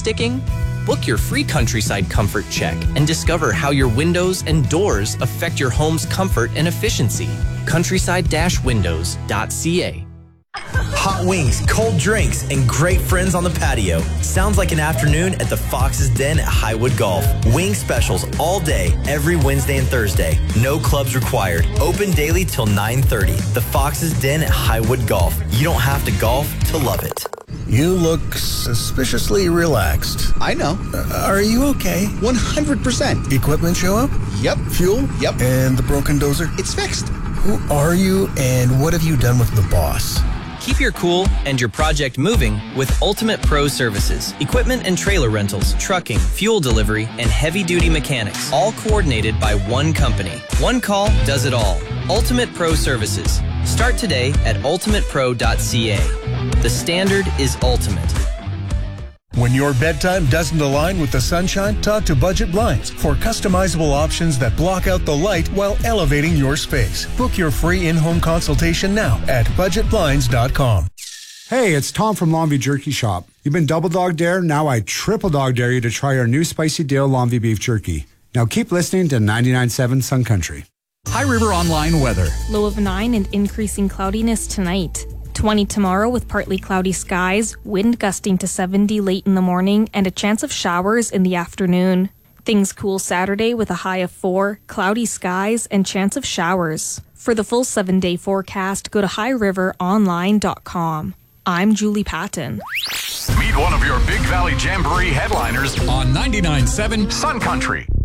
sticking? Book your free Countryside Comfort Check and discover how your windows and doors affect your home's comfort and efficiency. Countryside-windows.ca. Hot wings, cold drinks, and great friends on the patio. Sounds like an afternoon at the Fox's Den at Highwood Golf. Wing specials all day, every Wednesday and Thursday. No clubs required. Open daily till 9:30. The Fox's Den at Highwood Golf. You don't have to golf to love it. You look suspiciously relaxed. I know. Are you okay? 100%. Equipment show up? Yep. Fuel? Yep. And the broken dozer? It's fixed. Who are you and what have you done with the boss? Keep your cool and your project moving with Ultimate Pro Services. Equipment and trailer rentals, trucking, fuel delivery, and heavy-duty mechanics, all coordinated by one company. One call does it all. Ultimate Pro Services. Start today at ultimatepro.ca. The standard is ultimate. When your bedtime doesn't align with the sunshine, talk to Budget Blinds for customizable options that block out the light while elevating your space. Book your free in-home consultation now at budgetblinds.com. Hey, it's Tom from Longview Jerky Shop. You've been double dog dare, now I triple dog dare you to try our new Spicy Dale Longview Beef Jerky. Now keep listening to 99.7 Sun Country. High River Online weather. Low of 9 and increasing cloudiness tonight. 20 tomorrow with partly cloudy skies, wind gusting to 70 late in the morning, and a chance of showers in the afternoon. Things cool Saturday with a high of 4, cloudy skies, and chance of showers. For the full 7-day forecast, go to highriveronline.com. I'm Julie Patton. Meet one of your Big Valley Jamboree headliners on 99.7 Sun Country.